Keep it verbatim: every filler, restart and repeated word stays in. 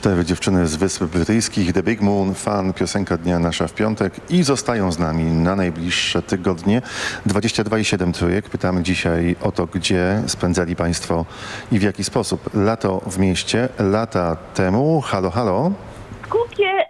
Cztery dziewczyny z Wysp Brytyjskich, The Big Moon, fan, piosenka dnia nasza w piątek i zostają z nami na najbliższe tygodnie. dwadzieścia dwa i siedem trójek. Pytamy dzisiaj o to, gdzie spędzali Państwo i w jaki sposób lato w mieście lata temu. Halo, halo. Głupie